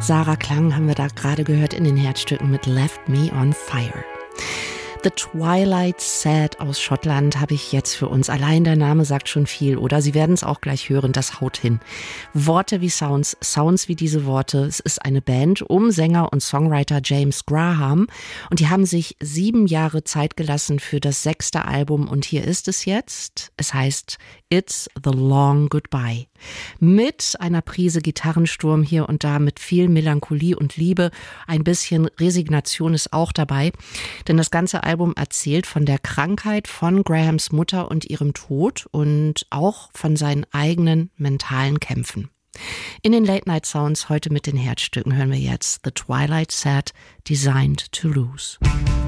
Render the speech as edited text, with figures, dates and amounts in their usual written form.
Sarah Klang haben wir da gerade gehört in den Herzstücken mit Left Me on Fire. The Twilight Sad aus Schottland habe ich jetzt für uns. Allein der Name sagt schon viel, oder? Sie werden es auch gleich hören, das haut hin. Worte wie Sounds, Sounds wie diese Worte. Es ist eine Band um Sänger und Songwriter James Graham und die haben sich 7 Jahre Zeit gelassen für das 6. Album und hier ist es jetzt. Es heißt It's the Long Goodbye. Mit einer Prise Gitarrensturm hier und da, mit viel Melancholie und Liebe. Ein bisschen Resignation ist auch dabei, denn das ganze Album erzählt von der Krankheit von Grahams Mutter und ihrem Tod und auch von seinen eigenen mentalen Kämpfen. In den Late Night Sounds heute mit den Herzstücken hören wir jetzt The Twilight Sad, Designed to Lose.